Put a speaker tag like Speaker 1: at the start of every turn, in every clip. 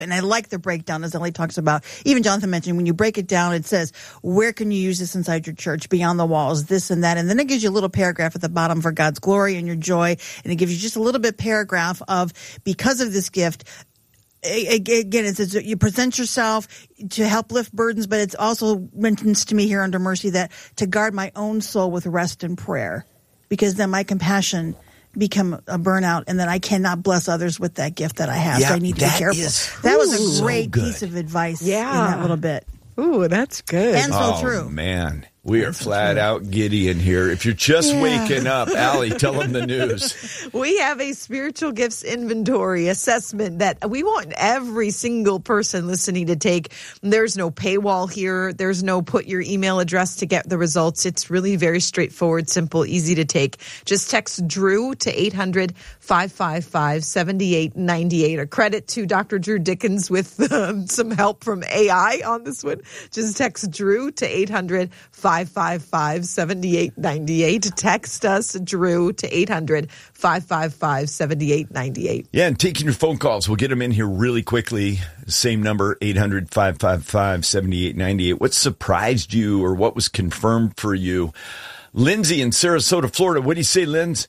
Speaker 1: And I like the breakdown, as Ellie talks about. Even Jonathan mentioned, when you break it down, it says, where can you use this inside your church, beyond the walls, this and that. And then it gives you a little paragraph at the bottom for God's glory and your joy. And it gives you just a little bit paragraph of, because of this gift, again, it says you present yourself to help lift burdens, but it also mentions to me here under mercy that to guard my own soul with rest and prayer, because then my compassion become a burnout, and then I cannot bless others with that gift that I have. So I need to be careful. That was a great piece of advice in that little bit.
Speaker 2: Ooh, that's good.
Speaker 1: And so true.
Speaker 3: Oh, man. We are flat out giddy in here. If you're just waking up, Allie, tell them the news.
Speaker 2: We have a spiritual gifts inventory assessment that we want every single person listening to take. There's no paywall here. There's no put your email address to get the results. It's really very straightforward, simple, easy to take. Just text Drew to 800-555-7898. A credit to Dr. Drew Dickens with some help from AI on this one. Just text Drew to 800-555-7898. Text us, Drew, to 800-555-7898.
Speaker 3: Yeah, and taking your phone calls. We'll get them in here really quickly. Same number, 800-555-7898. What surprised you or what was confirmed for you? Lindsay in Sarasota, Florida. What do you say, Linz?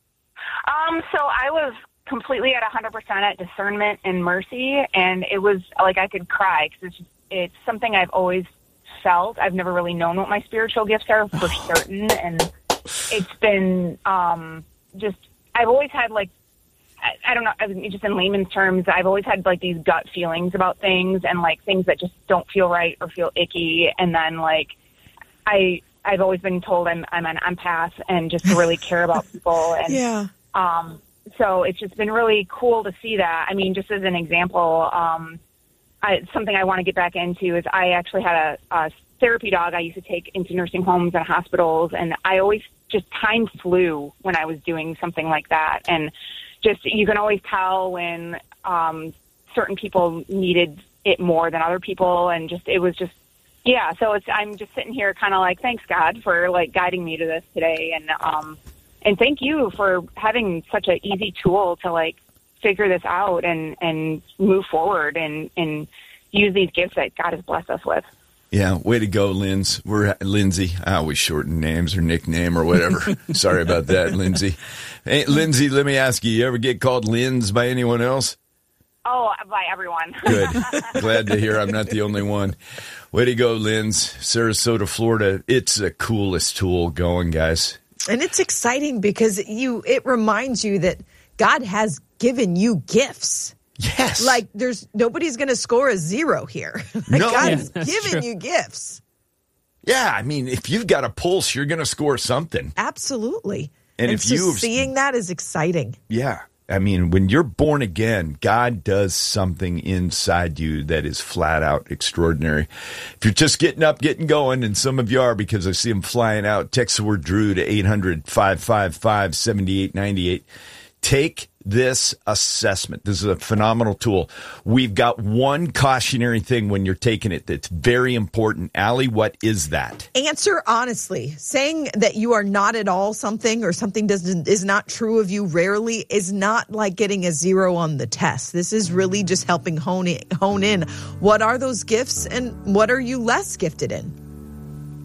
Speaker 4: So I was completely at 100% at discernment and mercy, and it was like I could cry because it's something I've always felt. I've never really known what my spiritual gifts are for certain, and it's been just I've always had like I don't know, just in layman's terms, I've always had like these gut feelings about things and like things that just don't feel right or feel icky, and then like I've always been told I'm an empath and just really care about people, and so it's just been really cool to see that. I mean, just as an example, something I want to get back into is I actually had a therapy dog I used to take into nursing homes and hospitals, and I always just time flew when I was doing something like that. And just you can always tell when certain people needed it more than other people, and just it was just so I'm just sitting here kind of like, thanks God for like guiding me to this today, and thank you for having such an easy tool to like figure this out and move forward and use these gifts that God has blessed us with.
Speaker 3: Yeah, way to go, Linz. We're Lindsay. I always shorten names or nickname or whatever. Sorry about that, Lindsay. Hey, Lindsay, let me ask you ever get called Linz by anyone else?
Speaker 4: Oh, by everyone.
Speaker 3: Good. Glad to hear I'm not the only one. Way to go, Linz. Sarasota, Florida. It's the coolest tool going, guys.
Speaker 2: And it's exciting because it reminds you that God has given you gifts.
Speaker 3: Yes.
Speaker 2: Like nobody's going to score a 0 here. God's given you gifts.
Speaker 3: Yeah. I mean, if you've got a pulse, you're going to score something.
Speaker 2: Absolutely.
Speaker 3: And if you
Speaker 2: seeing that is exciting.
Speaker 3: Yeah. I mean, when you're born again, God does something inside you that is flat out extraordinary. If you're just getting up, getting going, and some of you are because I see them flying out, text the word Drew to 800-555-7898. Take this assessment. This is a phenomenal tool. We've got one cautionary thing when you're taking it that's very important. Allie, what is that?
Speaker 2: Answer honestly. Saying that you are not at all something or something is not true of you rarely is not like getting a 0 on the test. This is really just helping hone in. What are those gifts and what are you less gifted in?